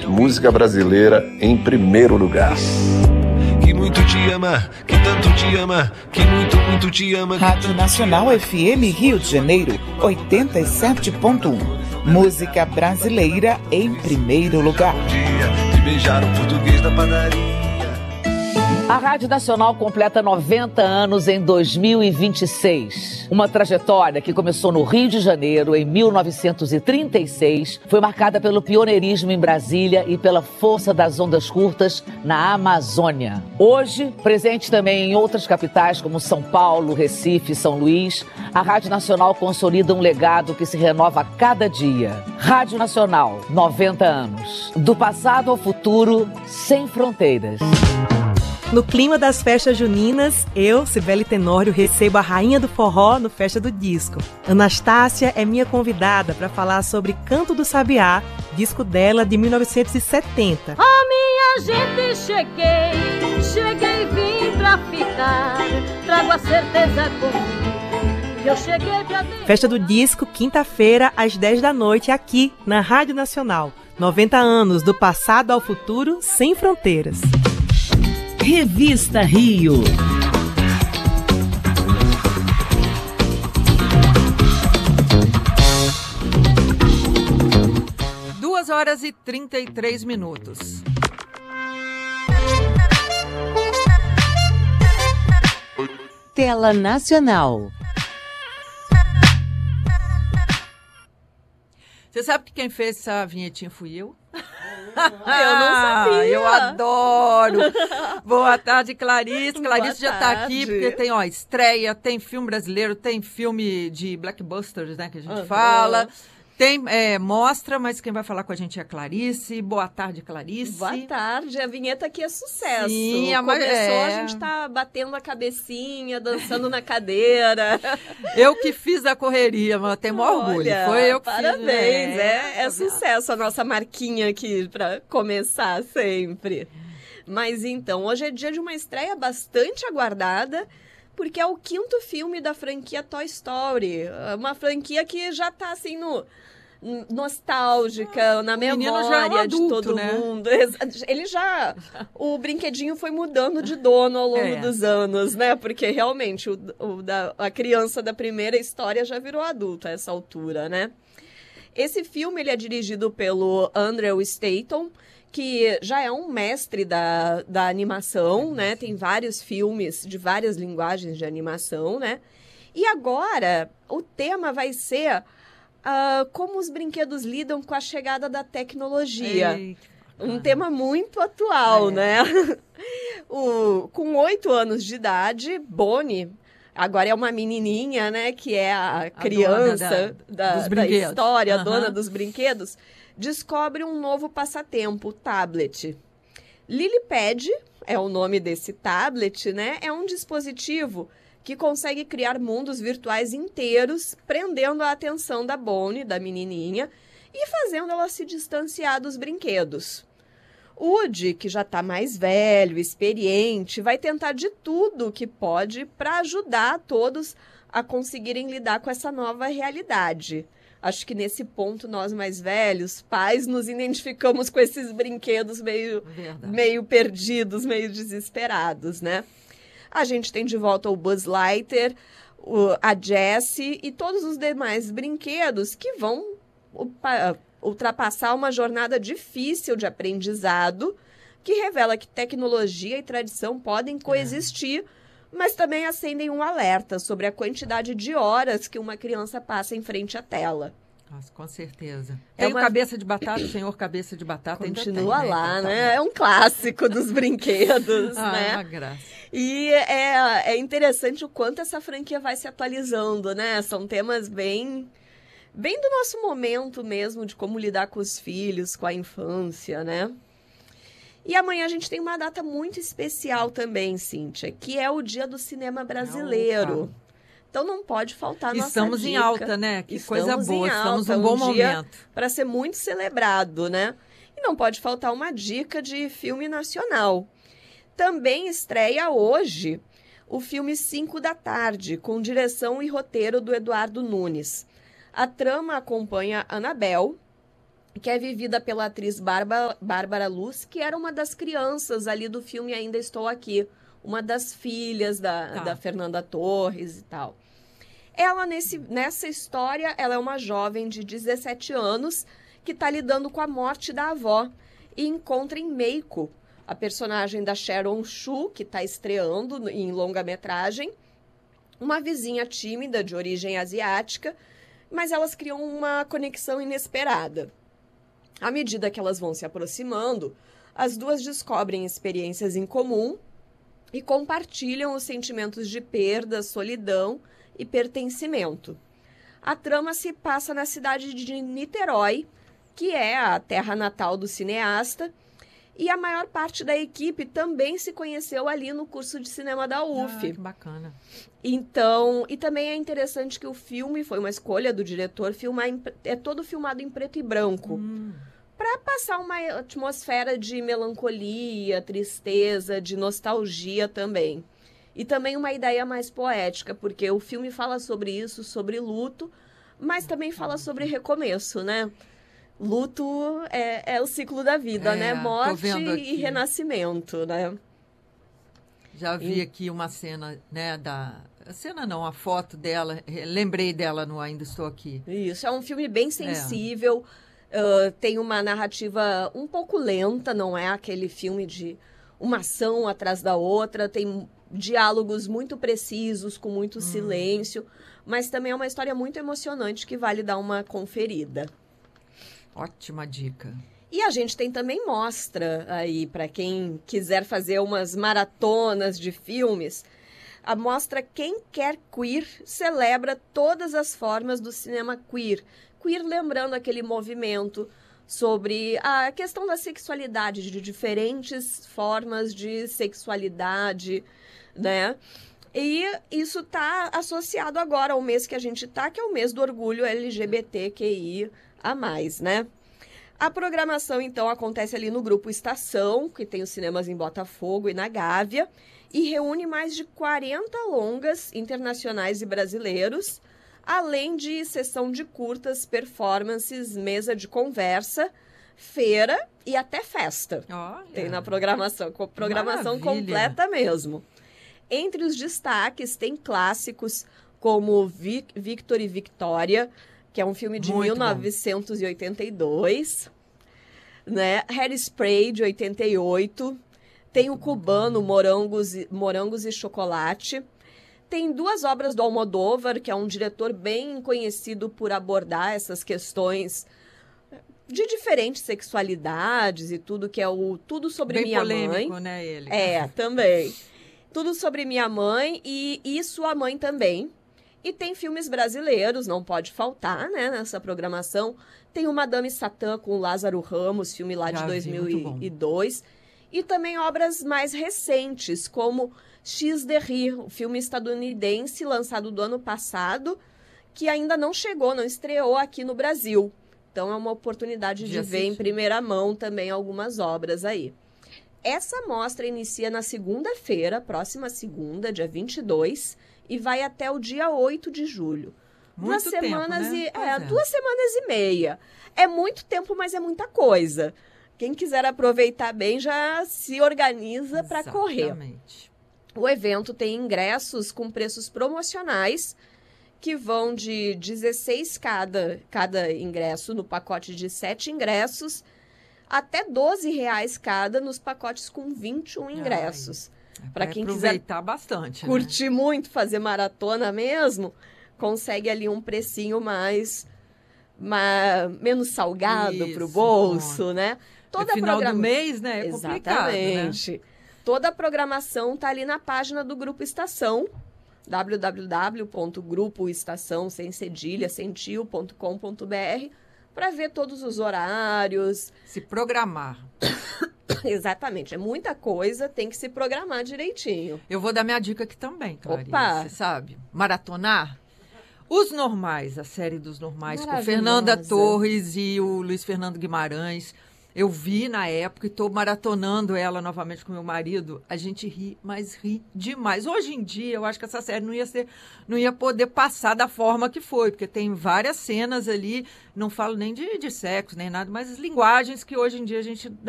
música brasileira em primeiro lugar. Que muito te ama, que tanto te ama, que muito, muito te ama. Rádio Nacional FM Rio de Janeiro, 87.1. Música brasileira em primeiro lugar. De beijar o português da padaria. A Rádio Nacional completa 90 anos em 2026. Uma trajetória que começou no Rio de Janeiro em 1936, foi marcada pelo pioneirismo em Brasília e pela força das ondas curtas na Amazônia. Hoje, presente também em outras capitais como São Paulo, Recife e São Luís, a Rádio Nacional consolida um legado que se renova a cada dia. Rádio Nacional, 90 anos. Do passado ao futuro, sem fronteiras. No clima das festas juninas, eu, Cibele Tenório, recebo a rainha do forró no Festa do Disco. Anastácia é minha convidada para falar sobre Canto do Sabiá, disco dela de 1970. Minha gente, cheguei, vim pra ficar, trago a certeza comigo, eu cheguei pra... Festa do Disco, quinta-feira, às 10 da noite, aqui na Rádio Nacional. 90 anos, do passado ao futuro, sem fronteiras. Revista Rio. Duas horas e 33 minutos. Tela Nacional. Você sabe que quem fez essa vinhetinha fui eu? Eu não sabia. Eu adoro. Boa tarde, Clarice. Clarice já está aqui porque tem estreia, tem filme brasileiro, tem filme de blockbusters, né, que a gente fala. Tem mostra, mas quem vai falar com a gente é a Clarice. Boa tarde, Clarice. Boa tarde. A vinheta aqui é sucesso. Sim, a gente tá batendo a cabecinha, dançando na cadeira. Eu que fiz a correria, mas eu tenho maior orgulho. Foi eu que parabéns, fiz. É sucesso a nossa marquinha aqui para começar sempre. Mas então, hoje é dia de uma estreia bastante aguardada, porque é o 5º filme da franquia Toy Story. Uma franquia que já tá assim nostálgica, na memória de todo mundo. Ele o brinquedinho foi mudando de dono ao longo dos anos, né? Porque realmente a criança da primeira história já virou adulto a essa altura, né? Esse filme ele é dirigido pelo Andrew Stanton, que já é um mestre da animação, né? Tem vários filmes de várias linguagens de animação, né? E agora o tema vai ser como os brinquedos lidam com a chegada da tecnologia. Um tema muito atual, né? Com 8 anos de idade, Bonnie, agora é uma menininha, né? Que é a criança da história, a dona dos brinquedos, descobre um novo passatempo, o tablet. Lilypad é o nome desse tablet, né? É um dispositivo que consegue criar mundos virtuais inteiros, prendendo a atenção da Bonnie, da menininha, e fazendo ela se distanciar dos brinquedos. Woody, que já está mais velho, experiente, vai tentar de tudo que pode para ajudar todos a conseguirem lidar com essa nova realidade. Acho que nesse ponto, nós mais velhos, pais, nos identificamos com esses brinquedos meio perdidos, meio desesperados, né? A gente tem de volta o Buzz Lightyear, a Jessie e todos os demais brinquedos que vão ultrapassar uma jornada difícil de aprendizado, que revela que tecnologia e tradição podem coexistir, mas também acendem um alerta sobre a quantidade de horas que uma criança passa em frente à tela. Nossa, com certeza. Tem o Cabeça de Batata, o Senhor Cabeça de Batata. Continua lá, né? É um clássico dos brinquedos, né? É uma graça. E é interessante o quanto essa franquia vai se atualizando, né? São temas bem do nosso momento mesmo, de como lidar com os filhos, com a infância, né? E amanhã a gente tem uma data muito especial também, Cíntia, que é o Dia do Cinema Brasileiro. Então não pode faltar nossa Estamos dica. Em alta, né? Que coisa boa, estamos num bom momento. Para ser muito celebrado, né? E não pode faltar uma dica de filme nacional. Também estreia hoje o filme 5 da Tarde, com direção e roteiro do Eduardo Nunes. A trama acompanha Anabel, que é vivida pela atriz Bárbara Luz, que era uma das crianças ali do filme Ainda Estou Aqui, uma das filhas da Fernanda Torres e tal. Ela, nessa história, ela é uma jovem de 17 anos que está lidando com a morte da avó e encontra em Meiko, a personagem da Sharon Chu, que está estreando em longa-metragem, uma vizinha tímida de origem asiática, mas elas criam uma conexão inesperada. À medida que elas vão se aproximando, as duas descobrem experiências em comum e compartilham os sentimentos de perda, solidão e pertencimento. A trama se passa na cidade de Niterói, que é a terra natal do cineasta, e a maior parte da equipe também se conheceu ali no curso de cinema da UF. Que bacana. Então, e também é interessante que o filme, foi uma escolha do diretor, é todo filmado em preto e branco, para passar uma atmosfera de melancolia, tristeza, de nostalgia também. E também uma ideia mais poética, porque o filme fala sobre isso, sobre luto, mas também fala sobre recomeço, né? Luto é o ciclo da vida, né? Morte e renascimento, né? Já vi aqui uma cena, né, a foto dela, lembrei dela no Ainda Estou Aqui. Isso, é um filme bem sensível, tem uma narrativa um pouco lenta, não é aquele filme de uma ação atrás da outra, tem diálogos muito precisos, com muito silêncio, mas também é uma história muito emocionante que vale dar uma conferida. Ótima dica. E a gente tem também mostra aí, para quem quiser fazer umas maratonas de filmes, a mostra Quem Quer Queer celebra todas as formas do cinema queer. Queer lembrando aquele movimento sobre a questão da sexualidade, de diferentes formas de sexualidade, né? E isso está associado agora ao mês que a gente está, que é o mês do orgulho LGBTQI a mais, né? A programação, então, acontece ali no Grupo Estação, que tem os cinemas em Botafogo e na Gávea, e reúne mais de 40 longas internacionais e brasileiros, além de sessão de curtas, performances, mesa de conversa, feira e até festa. Olha, tem na programação completa mesmo. Entre os destaques tem clássicos como Victor e Victoria, que é um filme de 1982, né? Hairspray, de 88. Tem o cubano Morangos e Chocolate. Tem duas obras do Almodóvar, que é um diretor bem conhecido por abordar essas questões de diferentes sexualidades e tudo, que é o Tudo Sobre bem Minha polêmico, Mãe. Né, ele? Também. Tudo Sobre Minha Mãe e Sua Mãe também. E tem filmes brasileiros, não pode faltar, né, nessa programação. Tem o Madame Satã com o Lázaro Ramos, filme lá de 2002. E também obras mais recentes, como X de Rire, o filme estadunidense lançado do ano passado, que ainda não chegou, não estreou aqui no Brasil. Então é uma oportunidade de ver em primeira mão também algumas obras aí. Essa mostra inicia na segunda-feira, próxima segunda, dia 22, e vai até o dia 8 de julho. Muito 2 semanas tempo, né? 2 semanas e meia. É muito tempo, mas é muita coisa. Quem quiser aproveitar bem já se organiza para correr. O evento tem ingressos com preços promocionais que vão de 16 cada ingresso no pacote de 7 ingressos, até R$12 cada nos pacotes com 21 ingressos. Para quem quiser bastante, curtir muito, fazer maratona mesmo, consegue ali um precinho menos salgado para o bolso, né? Toda final do mês, né? É complicado, exatamente. Né? Toda a programação está ali na página do Grupo Estação, www.grupoestação.com.br, para ver todos os horários. Se programar. Exatamente, é muita coisa, tem que se programar direitinho. Eu vou dar minha dica aqui também, Clarice. Opa! Você sabe? Maratonar. Os Normais, a série dos Normais, com Fernanda Torres e o Luiz Fernando Guimarães. Eu vi na época e estou maratonando ela novamente com meu marido. A gente ri, mas ri demais. Hoje em dia, eu acho que essa série não ia poder passar da forma que foi, porque tem várias cenas ali, não falo nem de sexo, nem nada, mas as linguagens que hoje em dia a gente